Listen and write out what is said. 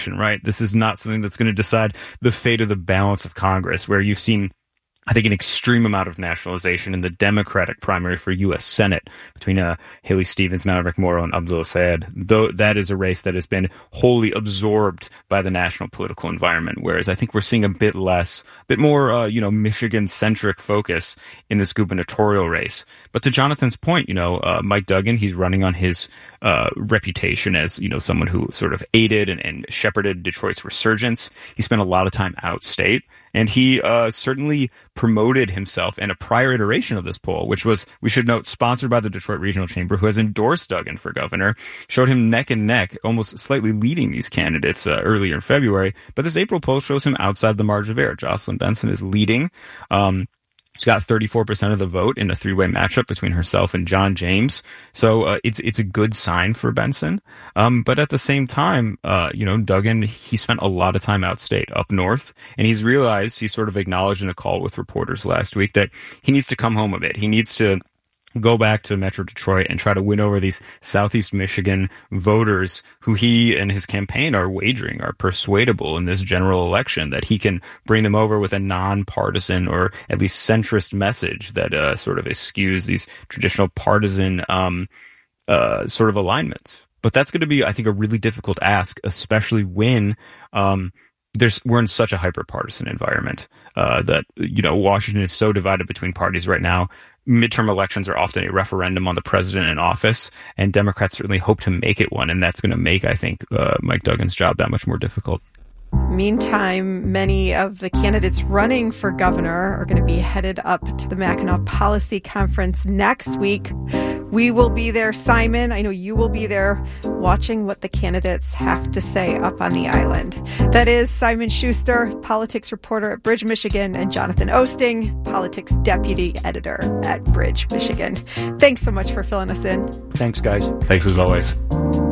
election, right? This is not something that's going to decide the fate of the balance of Congress, where you've seen, I think, an extreme amount of nationalization in the Democratic primary for U.S. Senate between Haley Stevens, Maverick Morrow, and Abdullah Sayed. Though that is a race that has been wholly absorbed by the national political environment, whereas I think we're seeing a bit more, Michigan-centric focus in this gubernatorial race. But to Jonathan's point, Mike Duggan, he's running on his reputation as, someone who sort of aided and shepherded Detroit's resurgence. He spent a lot of time outstate, and he certainly promoted himself in a prior iteration of this poll, which was, we should note, sponsored by the Detroit Regional Chamber, who has endorsed Duggan for governor, showed him neck and neck, almost slightly leading these candidates earlier in February. But this April poll shows him outside the margin of error. Jocelyn Benson is leading. She's got 34% of the vote in a three-way matchup between herself and John James. So it's a good sign for Benson. But at the same time, Duggan, he spent a lot of time outstate, up north, and he sort of acknowledged in a call with reporters last week that he needs to come home a bit. He needs to go back to Metro Detroit and try to win over these Southeast Michigan voters who he and his campaign are wagering are persuadable in this general election, that he can bring them over with a nonpartisan or at least centrist message that sort of eschews these traditional partisan sort of alignments. But that's going to be, I think, a really difficult ask, especially when we're in such a hyper-partisan environment that, Washington is so divided between parties right now. Midterm elections are often a referendum on the president in office, and Democrats certainly hope to make it one, and that's going to make, I think, Mike Duggan's job that much more difficult. Meantime, many of the candidates running for governor are going to be headed up to the Mackinac Policy Conference next week. We will be there, Simon. I know you will be there watching what the candidates have to say up on the island. That is Simon Schuster, politics reporter at Bridge, Michigan, and Jonathan Osting, politics deputy editor at Bridge, Michigan. Thanks so much for filling us in. Thanks, guys. Thanks as always.